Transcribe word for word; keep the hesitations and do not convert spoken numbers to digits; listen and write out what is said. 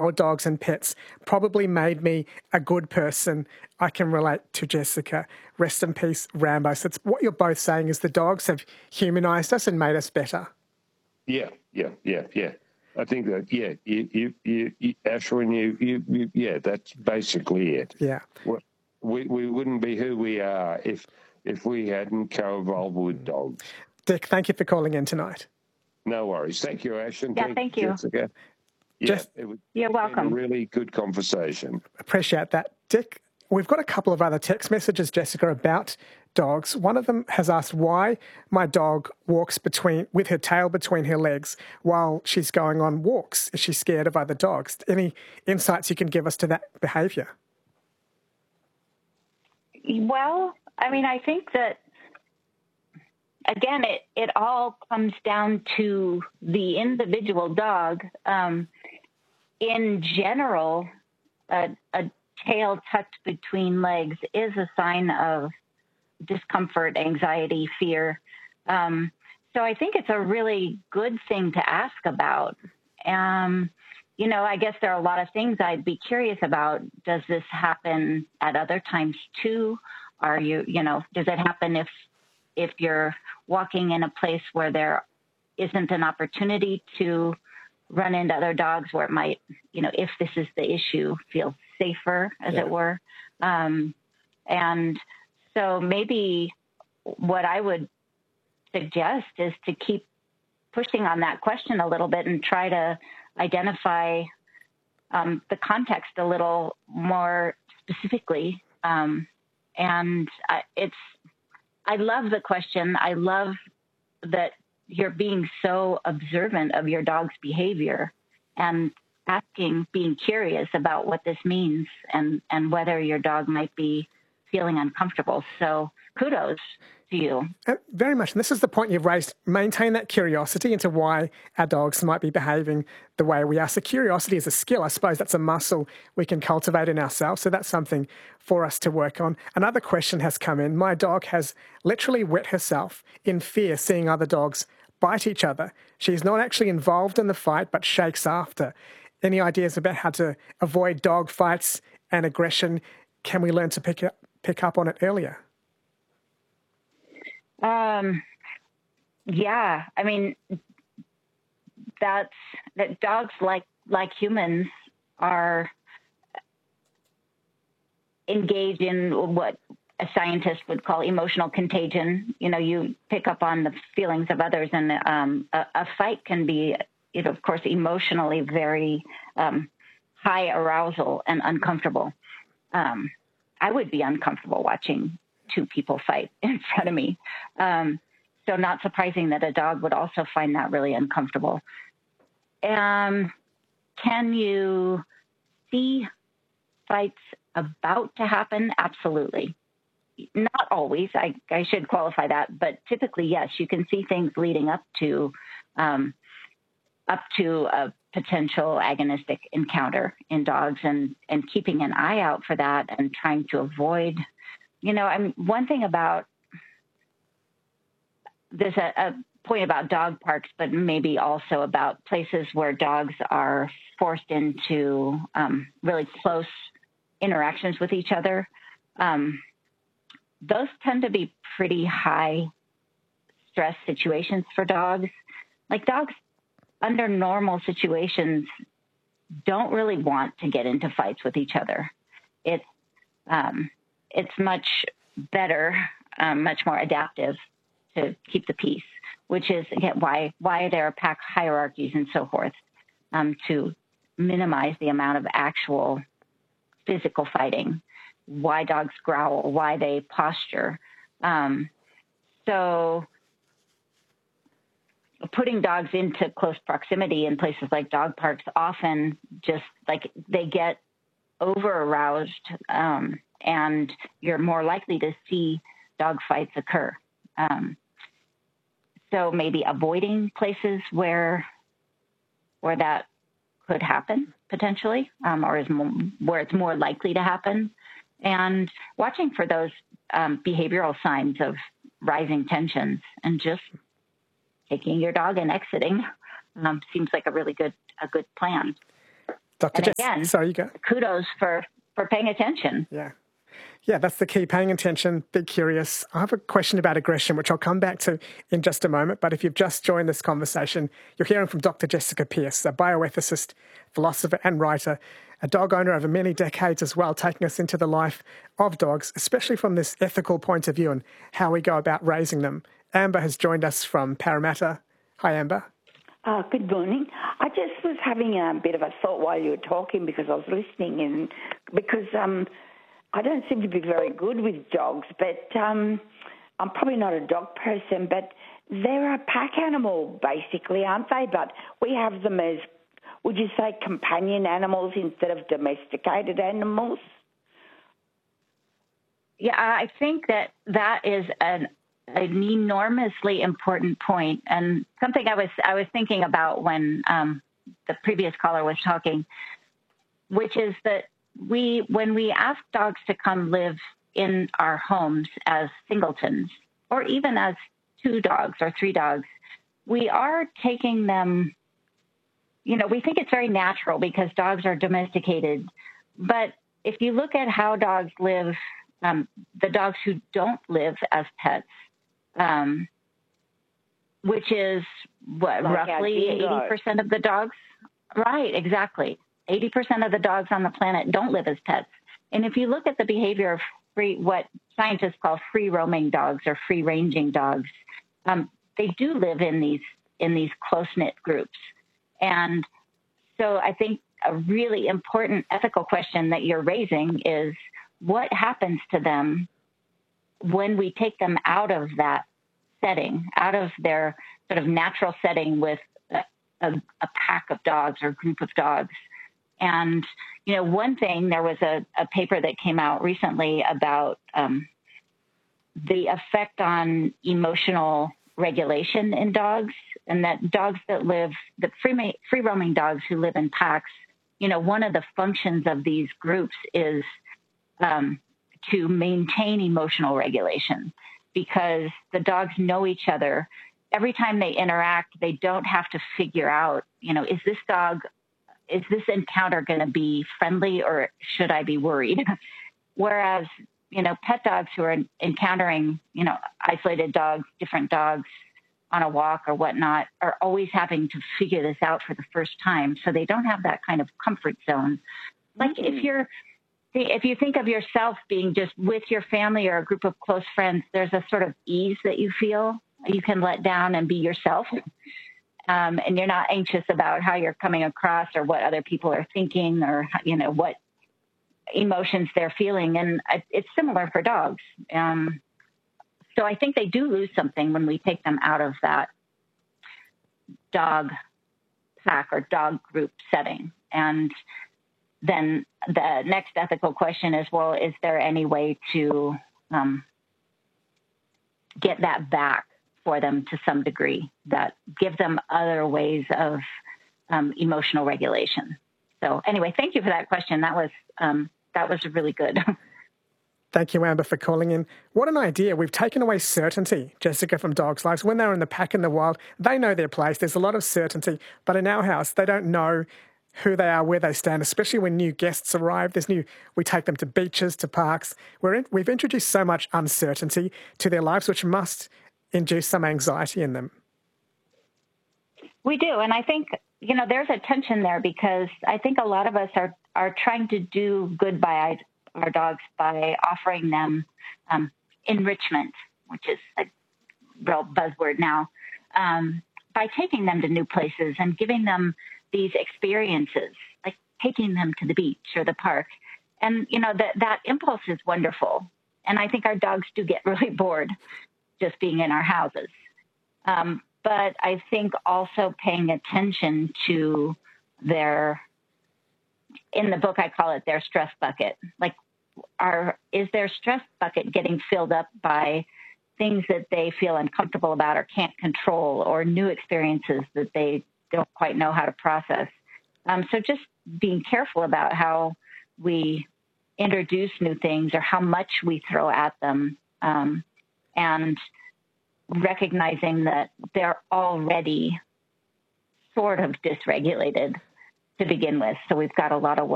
our dogs and pets probably made me a good person. I can relate to Jessica. Rest in peace, Rambo. So it's what you're both saying is the dogs have humanised us and made us better. Yeah, yeah, yeah, yeah. I think that, yeah, you, you, you, you Ashwin, you, you, you, yeah, that's basically it. Yeah. We, we wouldn't be who we are if if we hadn't co-evolved with dogs. Dick, thank you for calling in tonight. No worries. Thank you, Ashwin. Yeah, thank, thank you. Jessica. Yeah, Just, it was you're welcome. a really good conversation. Appreciate that. Dick, we've got a couple of other text messages, Jessica, about dogs. One of them has asked why my dog walks between with her tail between her legs while she's going on walks. Is she scared of other dogs? Any insights you can give us to that behaviour? Well, I mean, I think that, again, it, it all comes down to the individual dog. Um, in general, a, a tail tucked between legs is a sign of discomfort, anxiety, fear. Um, so I think it's a really good thing to ask about. Um, you know, I guess there are a lot of things I'd be curious about. Does this happen at other times too? Are you, you know, does it happen if if you're walking in a place where there isn't an opportunity to run into other dogs, where it might, you know, if this is the issue, feel safer, as yeah. it were? Um, and so maybe what I would suggest is to keep pushing on that question a little bit and try to identify um, the context a little more specifically. Um, and I, it's, I love the question. I love that you're being so observant of your dog's behavior and asking, being curious about what this means and, and whether your dog might be feeling uncomfortable. So kudos to you. Uh, very much. And this is the point you've raised. Maintain that curiosity into why our dogs might be behaving the way we are. So curiosity is a skill. I suppose that's a muscle we can cultivate in ourselves. So that's something for us to work on. Another question has come in. My dog has literally wet herself in fear seeing other dogs bite each other. She's not actually involved in the fight, but shakes after. Any ideas about how to avoid dog fights and aggression? Can we learn to pick up, pick up on it earlier? Um, yeah, I mean, that's, that dogs, like, like humans, are engaged in what a scientist would call emotional contagion. You know, you pick up on the feelings of others, and um, a, a fight can be, you know, of course, emotionally very um, high arousal and uncomfortable. Um, I would be uncomfortable watching two people fight in front of me. Um, so not surprising that a dog would also find that really uncomfortable. Um, can you see fights about to happen? Absolutely. Not always. I, I should qualify that, but typically, yes, you can see things leading up to um, up to a potential agonistic encounter in dogs, and, and keeping an eye out for that and trying to avoid. You know, I'm one thing about there's a, a point about dog parks, but maybe also about places where dogs are forced into um, really close interactions with each other. Um, those tend to be pretty high stress situations for dogs. Like, dogs under normal situations don't really want to get into fights with each other. It's, um, it's much better, um, much more adaptive to keep the peace, which is, again, why, why there are pack hierarchies and so forth, um, to minimize the amount of actual physical fighting, why dogs growl, why they posture. Um, so putting dogs into close proximity in places like dog parks often just, like, they get over-aroused, um, and you're more likely to see dog fights occur. Um, so maybe avoiding places where where that could happen potentially, um, or is more, where it's more likely to happen, and watching for those um, behavioral signs of rising tensions, and just taking your dog and exiting um, seems like a really good a good plan. Doctor And Jess, again, sorry, you go. Kudos for, for paying attention. Yeah. Yeah, that's the key, paying attention, be curious. I have a question about aggression, which I'll come back to in just a moment. But if you've just joined this conversation, you're hearing from Doctor Jessica Pearce, a bioethicist, philosopher and writer, a dog owner over many decades as well, taking us into the life of dogs, especially from this ethical point of view and how we go about raising them. Amber has joined us from Parramatta. Hi, Amber. Uh, good morning. I just was having a bit of a thought while you were talking because I was listening and because um, I don't seem to be very good with dogs, but um, I'm probably not a dog person, but they're a pack animal basically, aren't they? But we have them as, would you say, companion animals instead of domesticated animals? Yeah, I think that that is an an enormously important point, and something I was I was thinking about when um, the previous caller was talking, which is that we when we ask dogs to come live in our homes as singletons, or even as two dogs or three dogs, we are taking them. You know, we think it's very natural because dogs are domesticated, but if you look at how dogs live, um, the dogs who don't live as pets. Um, which is what, like roughly eighty percent of the dogs? Right, exactly. eighty percent of the dogs on the planet don't live as pets. And if you look at the behavior of free, what scientists call free roaming dogs or free ranging dogs, um, they do live in these, in these close-knit groups. And so I think a really important ethical question that you're raising is what happens to them when we take them out of that setting, out of their sort of natural setting with a, a, a pack of dogs or group of dogs. And, you know, one thing, there was a, a paper that came out recently about um, the effect on emotional regulation in dogs, and that dogs that live, the free, free roaming dogs who live in packs, you know, one of the functions of these groups is um, to maintain emotional regulation, because the dogs know each other. Every time they interact, they don't have to figure out, you know, is this dog, is this encounter going to be friendly or should I be worried? Whereas, you know, pet dogs who are encountering, you know, isolated dogs, different dogs on a walk or whatnot, are always having to figure this out for the first time. So they don't have that kind of comfort zone. Like mm-hmm. if you're, if you think of yourself being just with your family or a group of close friends, there's a sort of ease that you feel. You can let down and be yourself. Um, and you're not anxious about how you're coming across or what other people are thinking or, you know, what emotions they're feeling. And it's similar for dogs. Um, so I think they do lose something when we take them out of that dog pack or dog group setting. And then the next ethical question is, well, is there any way to um, get that back for them to some degree, that give them other ways of um, emotional regulation? So anyway, thank you for that question. That was um, that was really good. Thank you, Amber, for calling in. What an idea. We've taken away certainty, Jessica, from dogs' lives. When they're in the pack in the wild, they know their place. There's a lot of certainty. But in our house, they don't know who they are, where they stand, especially when new guests arrive. There's new, we take them to beaches, to parks. We're in, we've introduced so much uncertainty to their lives, which must induce some anxiety in them. We do. And I think, you know, there's a tension there because I think a lot of us are, are trying to do good by our dogs by offering them um, enrichment, which is a real buzzword now, um, by taking them to new places and giving them these experiences, like taking them to the beach or the park. And, you know, that that impulse is wonderful. And I think our dogs do get really bored just being in our houses. Um, but I think also paying attention to their, in the book, I call it their stress bucket. Like, are, is their stress bucket getting filled up by things that they feel uncomfortable about or can't control, or new experiences that they don't quite know how to process? Um, so just being careful about how we introduce new things or how much we throw at them, um, and recognizing that they're already sort of dysregulated. to begin with. So we've got a lot of work